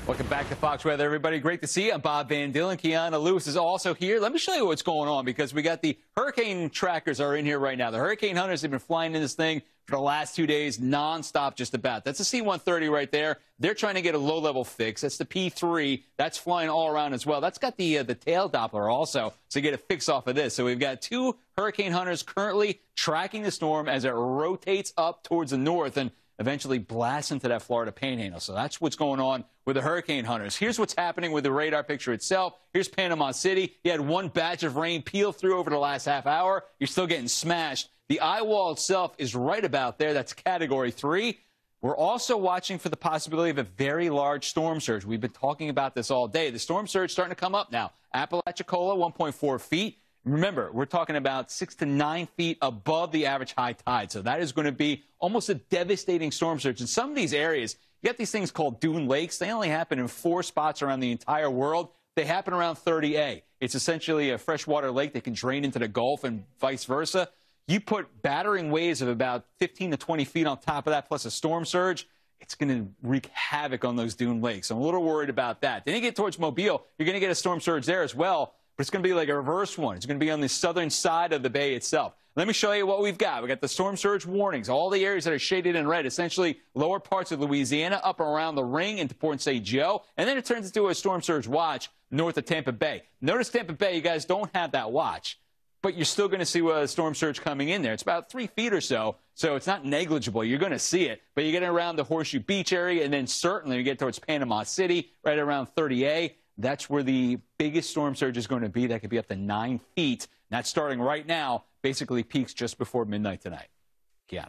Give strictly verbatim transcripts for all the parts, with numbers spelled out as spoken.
Welcome back to Fox Weather, everybody. Great to see you. I'm Bob Van Dillen. Kiana Lewis is also here. Let me show you what's going on because we got the hurricane trackers are in here right now. The hurricane hunters have been flying in this thing for the last two days nonstop just about. That's a C one thirty right there. They're trying to get a low-level fix. That's the P three. That's flying all around as well. That's got the uh, the tail Doppler also, so you get a fix off of this. So we've got two hurricane hunters currently tracking the storm as it rotates up towards the north and eventually blasts into that Florida panhandle. So that's what's going on with the hurricane hunters. Here's what's happening with the radar picture itself. Here's Panama City. You had one batch of rain peel through over the last half hour. You're still getting smashed. The eye wall itself is right about there. That's category three. We're also watching for the possibility of a very large storm surge. We've been talking about this all day. The storm surge starting to come up now. Apalachicola, one point four feet. Remember, we're talking about six to nine feet above the average high tide. So that is going to be almost a devastating storm surge. In some of these areas, you got these things called dune lakes. They only happen in four spots around the entire world. They happen around thirty A. It's essentially a freshwater lake that can drain into the Gulf and vice versa. You put battering waves of about fifteen to twenty feet on top of that, plus a storm surge, it's going to wreak havoc on those dune lakes. I'm a little worried about that. Then you get towards Mobile, you're going to get a storm surge there as well. But it's going to be like a reverse one. It's going to be on the southern side of the bay itself. Let me show you what we've got. We've got the storm surge warnings, all the areas that are shaded in red, essentially lower parts of Louisiana, up around the ring into Port Saint Joe, and then it turns into a storm surge watch north of Tampa Bay. Notice Tampa Bay, you guys don't have that watch, but you're still going to see a storm surge coming in there. It's about three feet or so, so it's not negligible. You're going to see it, but you get around the Horseshoe Beach area, and then certainly you get towards Panama City, right around thirty A. That's where the biggest storm surge is going to be. That could be up to nine feet. And that's starting right now, basically peaks just before midnight tonight. Kiana.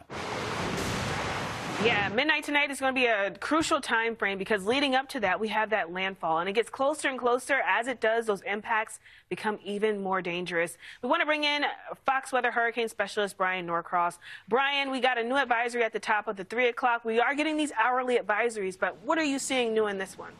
Yeah, midnight tonight is going to be a crucial time frame because leading up to that, we have that landfall. And it gets closer and closer. As it does, those impacts become even more dangerous. We want to bring in Fox Weather hurricane specialist Brian Norcross. Brian, we got a new advisory at the top of the three o'clock. We are getting these hourly advisories, but what are you seeing new in this one?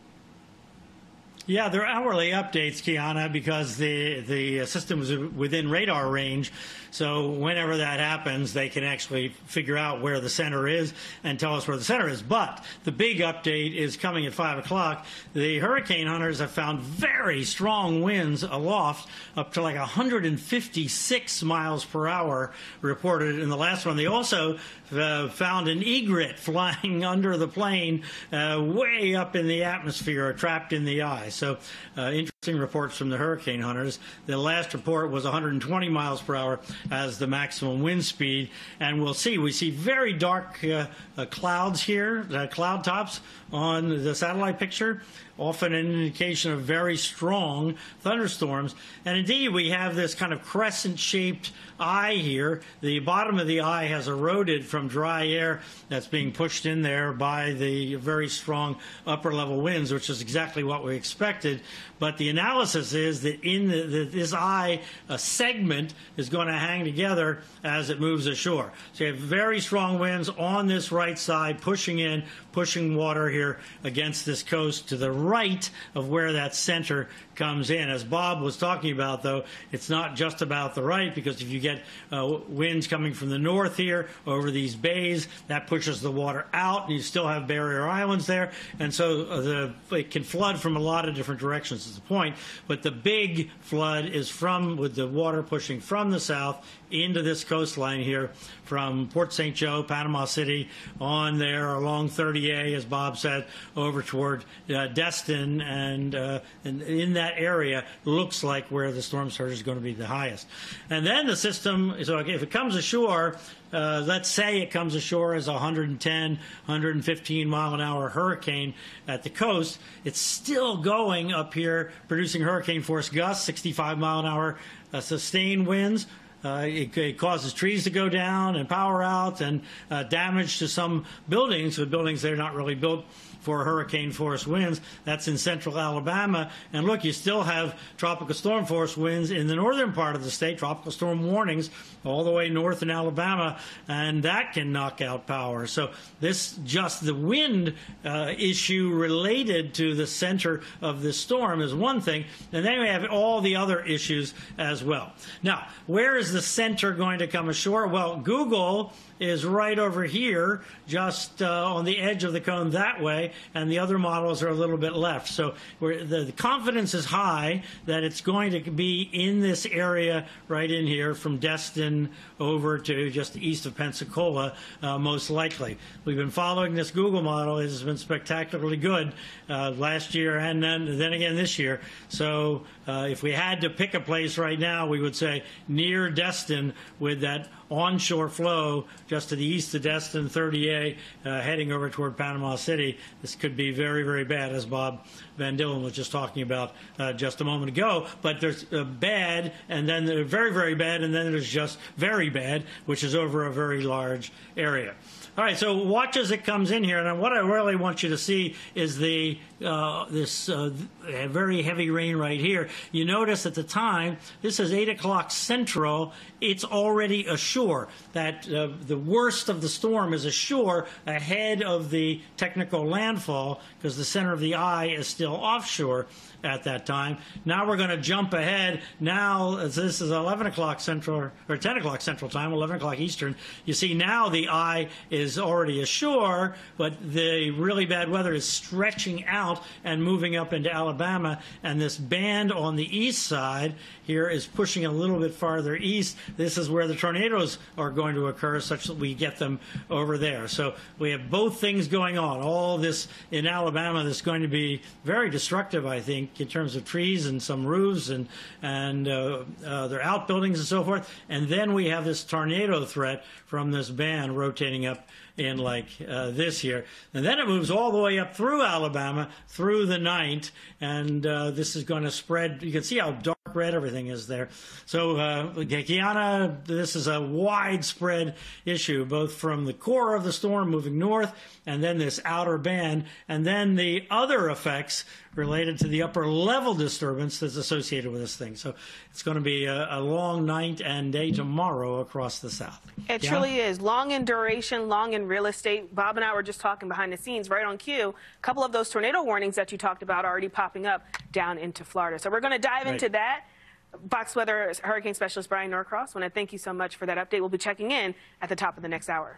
Yeah, they're hourly updates, Kiana, because the the system is within radar range. So whenever that happens, they can actually figure out where the center is and tell us where the center is. But the big update is coming at five o'clock. The hurricane hunters have found very strong winds aloft, up to like one hundred fifty-six miles per hour reported in the last one. They also uh, found an egret flying under the plane uh, way up in the atmosphere, trapped in the eye. So uh, interesting reports from the hurricane hunters. The last report was one hundred twenty miles per hour as the maximum wind speed. And we'll see. We see very dark uh, uh, clouds here, uh, cloud tops on the satellite picture, often an indication of very strong thunderstorms. And indeed, we have this kind of crescent-shaped eye here. The bottom of the eye has eroded from dry air that's being pushed in there by the very strong upper-level winds, which is exactly what we expected. But the analysis is that in the, the, this eye, a segment is going to hang together as it moves ashore. So you have very strong winds on this right side, pushing in, pushing water here against this coast to the right of where that center comes in. As Bob was talking about, though, it's not just about the right, because if you get uh, winds coming from the north here over these bays, that pushes the water out, and you still have barrier islands there, and so uh, the, it can flood from a lot of different directions is the point. But the big flood is from, with the water pushing from the south into this coastline here from Port Saint Joe, Panama City, on there along thirty A, as Bob said, over toward uh, Destin, and, uh, and in that area looks like where the storm surge is going to be the highest. And then the system, so if it comes ashore, uh, let's say it comes ashore as a one hundred ten, one hundred fifteen mile an hour hurricane at the coast, it's still going up here, producing hurricane force gusts, sixty-five mile an hour uh, sustained winds. Uh, it, it causes trees to go down and power out, and uh, damage to some buildings, but buildings that are not really built for hurricane force winds. That's in central Alabama. And look, you still have tropical storm force winds in the northern part of the state, tropical storm warnings all the way north in Alabama, and that can knock out power. So this, just the wind uh, issue related to the center of the storm is one thing, and then we have all the other issues as well. Now, where is where's the center going to come ashore? Well, Google is right over here, just uh, on the edge of the cone that way, and the other models are a little bit left. So we're, the, the confidence is high that it's going to be in this area right in here from Destin over to just east of Pensacola, uh, most likely. We've been following this Google model. It has been spectacularly good uh, last year and then, then again this year. So uh, if we had to pick a place right now, we would say near Destin with that onshore flow just to the east of Destin, thirty A, uh, heading over toward Panama City. This could be very, very bad, as Bob Van Dillen was just talking about uh, just a moment ago. But there's uh, bad, and then there's very, very bad, and then there's just very bad, which is over a very large area. All right, so watch as it comes in here, and what I really want you to see is the uh, this uh, very heavy rain right here. You notice at the time, this is eight o'clock Central, it's already ashore. That uh, the worst of the storm is ashore ahead of the technical landfall because the center of the eye is still offshore at that time. Now we're going to jump ahead. Now, this is eleven o'clock Central, or ten o'clock Central Time, eleven o'clock Eastern. You see now the eye is already ashore, but the really bad weather is stretching out and moving up into Alabama, and this band on the east side here is pushing a little bit farther east. This is where the tornadoes are going to occur, such that we get them over there. So we have both things going on. All this in Alabama that's going to be very destructive, I think, in terms of trees and some roofs and and uh, uh, their outbuildings and so forth. And then we have this tornado threat from this band rotating up in like uh, this here. And then it moves all the way up through Alabama, through the ninth, and uh, this is going to spread. You can see how dark red everything is there. So, uh, Kiana, this is a widespread issue, both from the core of the storm moving north, and then this outer band, and then the other effects related to the upper level disturbance that's associated with this thing. So it's going to be a, a long night and day tomorrow across the south. It yeah? truly is. Long in duration, long in real estate. Bob and I were just talking behind the scenes, right on cue. A couple of those tornado warnings that you talked about are already popping up down into Florida. So we're going to dive right. into that. Fox Weather Hurricane Specialist Brian Norcross, I want to thank you so much for that update. We'll be checking in at the top of the next hour.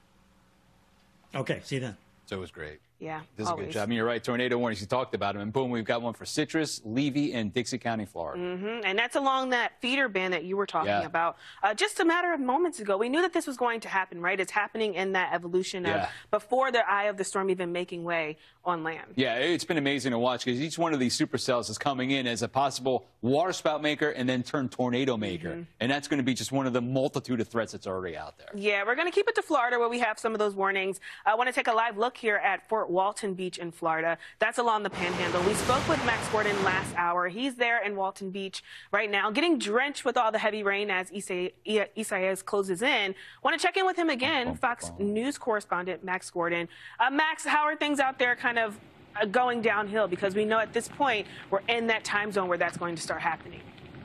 Okay, see you then. So it was great. Yeah, This is always. a good job. I mean, you're right. Tornado warnings, you talked about them. And boom, we've got one for Citrus, Levy, and Dixie County, Florida. Mm-hmm. And that's along that feeder band that you were talking yeah. about. Uh, just a matter of moments ago, we knew that this was going to happen, right? It's happening in that evolution yeah. of before the eye of the storm even making way on land. Yeah, it's been amazing to watch because each one of these supercells is coming in as a possible water spout maker and then turn tornado maker. Mm-hmm. And that's going to be just one of the multitude of threats that's already out there. Yeah, we're going to keep it to Florida where we have some of those warnings. I want to take a live look here at Fort Walton Beach in Florida. That's along the Panhandle. We spoke with Max Gordon last hour. He's there in Walton Beach right now, getting drenched with all the heavy rain as Isaias closes in. Want to check in with him again, Fox News correspondent Max Gordon. Uh, Max, how are things out there kind of uh, going downhill? Because we know at this point we're in that time zone where that's going to start happening.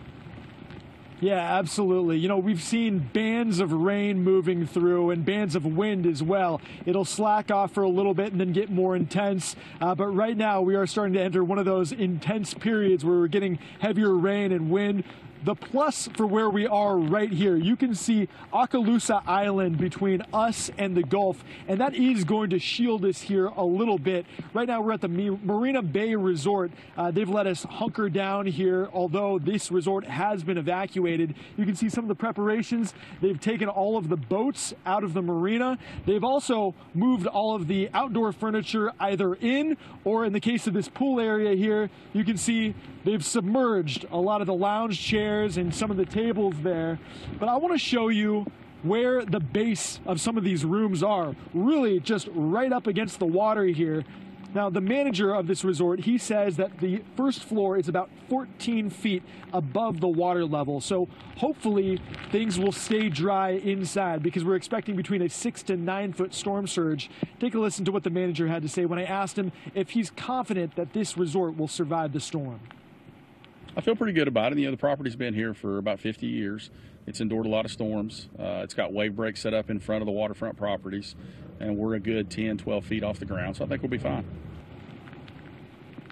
Yeah, absolutely. You know, we've seen bands of rain moving through and bands of wind as well. It'll slack off for a little bit and then get more intense. Uh, but right now we are starting to enter one of those intense periods where we're getting heavier rain and wind. The plus for where we are right here, you can see Okaloosa Island between us and the Gulf, and that is going to shield us here a little bit. Right now we're at the Marina Bay Resort. Uh, they've let us hunker down here, although this resort has been evacuated. You can see some of the preparations. They've taken all of the boats out of the marina. They've also moved all of the outdoor furniture either in, or in the case of this pool area here, you can see they've submerged a lot of the lounge chairs and some of the tables there. But I want to show you where the base of some of these rooms are, really just right up against the water here. Now, the manager of this resort, he says that the first floor is about fourteen feet above the water level. So hopefully things will stay dry inside because we're expecting between a six to nine foot storm surge. Take a listen to what the manager had to say when I asked him if he's confident that this resort will survive the storm. I feel pretty good about it. You know, the property's been here for about fifty years. It's endured a lot of storms. Uh, it's got wave breaks set up in front of the waterfront properties, and we're a good ten, twelve feet off the ground, so I think we'll be fine.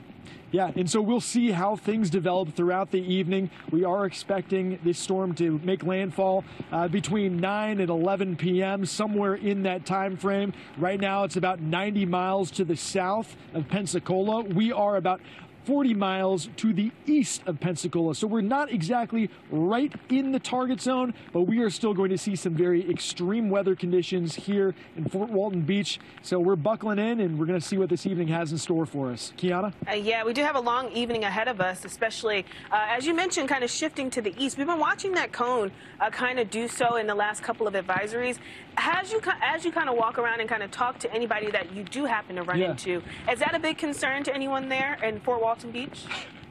Yeah, and so we'll see how things develop throughout the evening. We are expecting this storm to make landfall uh, between nine and eleven p m, somewhere in that time frame. Right now, it's about ninety miles to the south of Pensacola. We are about forty miles to the east of Pensacola. So we're not exactly right in the target zone, but we are still going to see some very extreme weather conditions here in Fort Walton Beach. So we're buckling in, and we're going to see what this evening has in store for us. Kiana? Uh, yeah, we do have a long evening ahead of us, especially, uh, as you mentioned, kind of shifting to the east. We've been watching that cone uh, kind of do so in the last couple of advisories. As you, as you kind of walk around and kind of talk to anybody that you do happen to run yeah. into, is that a big concern to anyone there in Fort Walton Beach?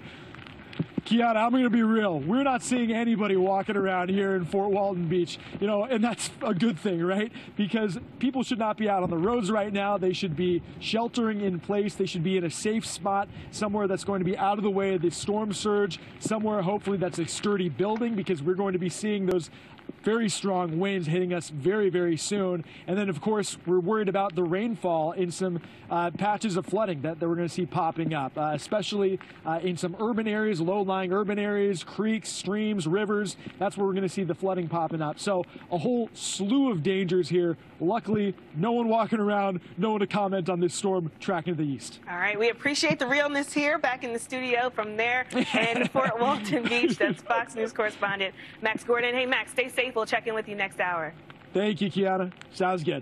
Kiana, I'm going to be real. We're not seeing anybody walking around here in Fort Walton Beach, you know, and that's a good thing, right? Because people should not be out on the roads right now. They should be sheltering in place. They should be in a safe spot, somewhere that's going to be out of the way of the storm surge, somewhere hopefully that's a sturdy building, because we're going to be seeing those very strong winds hitting us very, very soon. And then, of course, we're worried about the rainfall in some uh, patches of flooding that, that we're going to see popping up, uh, especially uh, in some urban areas, low-lying urban areas, creeks, streams, rivers. That's where we're going to see the flooding popping up. So a whole slew of dangers here. Luckily, no one walking around, no one to comment on this storm tracking to the east. All right. We appreciate the realness here back in the studio from there in Fort Walton Beach. That's Fox News correspondent Max Gordon. Hey, Max, stay safe. We'll check in with you next hour. Thank you, Kiana. Sounds good.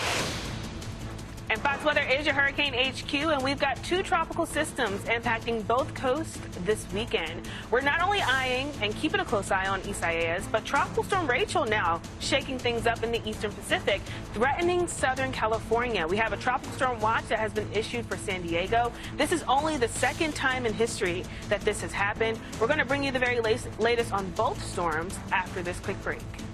And Fox Weather is your Hurricane H Q, and we've got two tropical systems impacting both coasts this weekend. We're not only eyeing and keeping a close eye on Isaias, but Tropical Storm Rachel now shaking things up in the eastern Pacific, threatening Southern California. We have a tropical storm watch that has been issued for San Diego. This is only the second time in history that this has happened. We're going to bring you the very latest on both storms after this quick break.